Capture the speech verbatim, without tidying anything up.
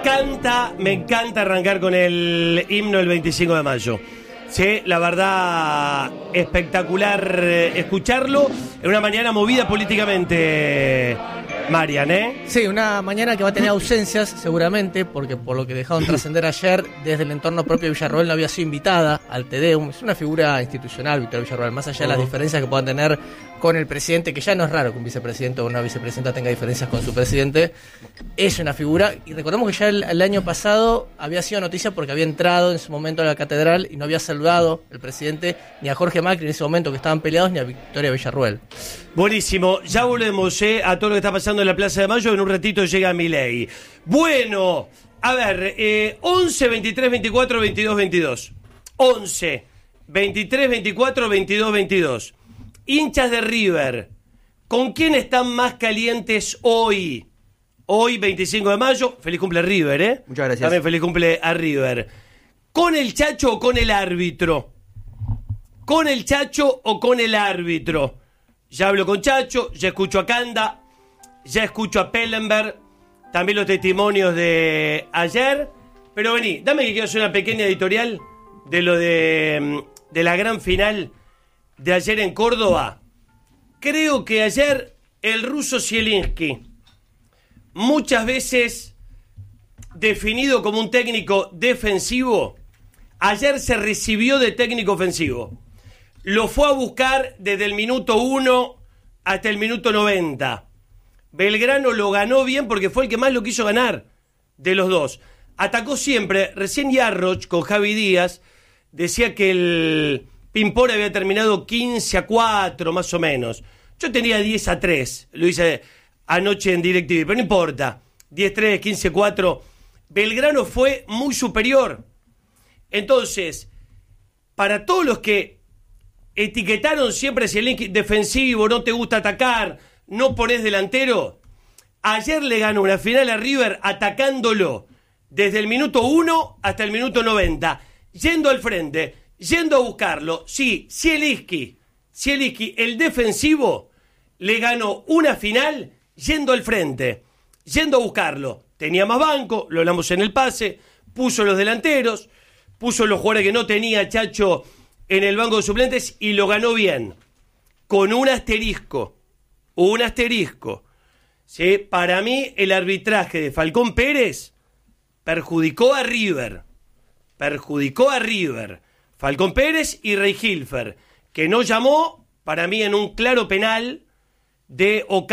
encanta, me encanta arrancar con el himno del veinticinco de mayo. Sí, la verdad, espectacular escucharlo en una mañana movida políticamente, Marian, ¿eh? Sí, una mañana que va a tener ausencias seguramente, porque por lo que dejaron trascender ayer, desde el entorno propio de Villarroel no había sido invitada al Tedeum. Es una figura institucional, Victoria Villarroel, más allá de las diferencias que puedan tener con el presidente, que ya no es raro que un vicepresidente o una vicepresidenta tenga diferencias con su presidente, es una figura, y recordemos que ya el, el año pasado había sido noticia porque había entrado en su momento a la catedral y no había saludado el presidente ni a Jorge Macri en ese momento que estaban peleados, ni a Victoria Villarroel. Buenísimo, ya volvemos eh, a todo lo que está pasando en la Plaza de Mayo. En un ratito llega Milei. Bueno, a ver, eh, once, veintitrés, veinticuatro, veintidós, veintidós. once, veintitrés, veinticuatro, veintidós, veintidós. Hinchas de River, ¿con quién están más calientes hoy? Hoy, veinticinco de mayo, feliz cumple River, ¿eh? Muchas gracias. También feliz cumple a River. ¿Con el Chacho o con el árbitro? ¿Con el Chacho o con el árbitro? Ya hablo con Chacho, ya escucho a Canda, ya escucho a Pellenberg, también los testimonios de ayer. Pero vení, dame que quiero hacer una pequeña editorial de lo de, de la gran final de ayer en Córdoba. Creo que ayer el ruso Zielinski, muchas veces definido como un técnico defensivo, ayer se recibió de técnico ofensivo. Lo fue a buscar desde el minuto uno hasta el minuto noventa. Belgrano lo ganó bien porque fue el que más lo quiso ganar de los dos. Atacó siempre. Recién Yarroch con Javi Díaz decía que el Pimpor había terminado quince a cuatro más o menos. Yo tenía diez a tres, lo hice anoche en DirecTV, pero no importa. diez a tres, quince a cuatro. Belgrano fue muy superior. Entonces, para todos los que etiquetaron siempre ese link defensivo, no te gusta atacar, no ponés delantero, ayer le ganó una final a River atacándolo desde el minuto uno hasta el minuto noventa, yendo al frente, yendo a buscarlo. Sí, Zielinski, Zielinski, el defensivo, le ganó una final yendo al frente, yendo a buscarlo. Tenía más banco, lo hablamos en el pase, puso los delanteros, puso los jugadores que no tenía Chacho en el banco de suplentes y lo ganó bien. Con un asterisco, un asterisco. ¿Sí? Para mí el arbitraje de Falcón Pérez perjudicó a River. Perjudicó a River. Falcón Pérez y Rey Hilfer, que no llamó, para mí, en un claro penal de Oca.